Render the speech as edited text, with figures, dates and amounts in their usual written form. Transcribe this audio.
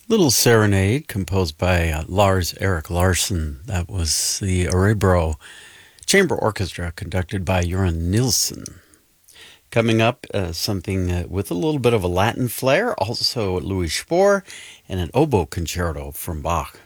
Little Serenade composed by Lars Erik Larsson. That was the Örebro Chamber Orchestra conducted by Göran Nilsson. Coming up, something with a little bit of a Latin flair, also Louis Spohr, and an oboe concerto from Bach.